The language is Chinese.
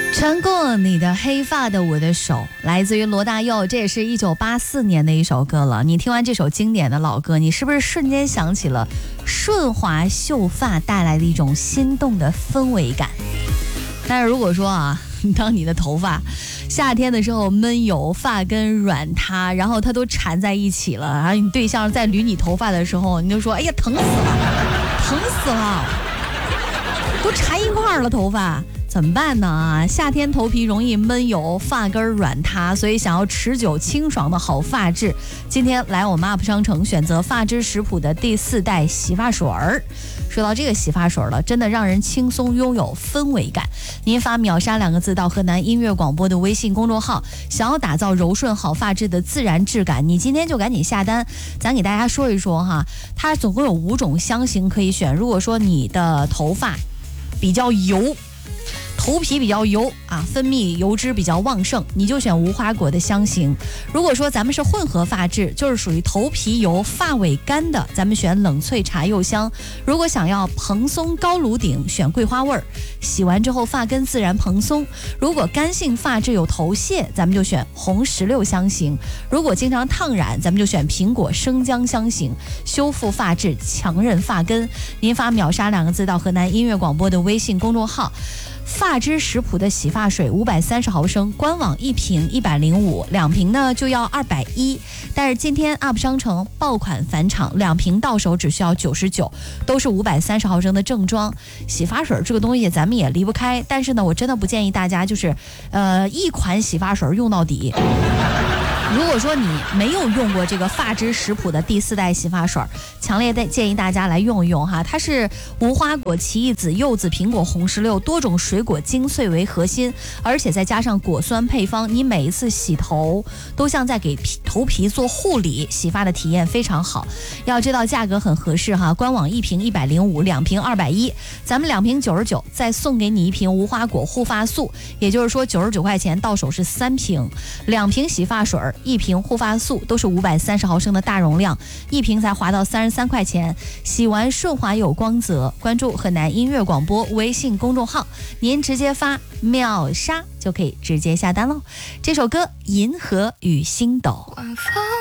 穿过你的黑发的我的手，来自于罗大佑，这也是1984年的一首歌了。你听完这首经典的老歌，你是不是瞬间想起了顺滑秀发带来的一种心动的氛围感？但是如果说当你的头发夏天的时候闷油，发根软塌，然后它都缠在一起了，然后你对象在捋你头发的时候，你就说哎呀疼死了，疼死了，都缠一块了头发，怎么办呢？夏天头皮容易闷油，发根软塌，所以想要持久清爽的好发质，今天来我们 UP 商城选择发之食谱的第4代洗发水儿。说到这个洗发水了，真的让人轻松，拥有氛围感。您发秒杀2个字到河南音乐广播的微信公众号，想要打造柔顺好发质的自然质感，你今天就赶紧下单。咱给大家说一说哈，它总共有5种香型可以选。如果说你的头发比较油，头皮比较油分泌油脂比较旺盛，你就选无花果的香型。如果说咱们是混合发质，就是属于头皮油发尾干的，咱们选冷萃茶柚香。如果想要蓬松高颅顶，选桂花味儿，洗完之后发根自然蓬松。如果干性发质有头屑，咱们就选红石榴香型。如果经常烫染，咱们就选苹果生姜香型，修复发质，强韧发根。您发秒杀2个字到河南音乐广播的微信公众号，发之食谱的洗发水530毫升，官网1瓶105，2瓶呢就要210。但是今天 UP 商城爆款返场，2瓶到手只需要99，都是530毫升的正装。洗发水这个东西咱们也离不开，但是呢，我真的不建议大家就是一款洗发水用到底。如果说你没有用过这个发之食谱的第4代洗发水，强烈建议大家来用一用哈。它是无花果、奇异籽、柚子、苹果、红石榴多种水果精粹为核心，而且再加上果酸配方，你每一次洗头都像在给头皮做护理，洗发的体验非常好。要知道价格很合适哈，官网1瓶105，2瓶210，咱们2瓶99，再送给你1瓶无花果护发素，也就是说99块钱到手是3瓶，2瓶洗发水，1瓶护发素，都是530毫升的大容量，1瓶才划到33块钱，洗完顺滑有光泽。关注河南音乐广播微信公众号，您直接发秒杀就可以直接下单喽。这首歌《银河与星斗》。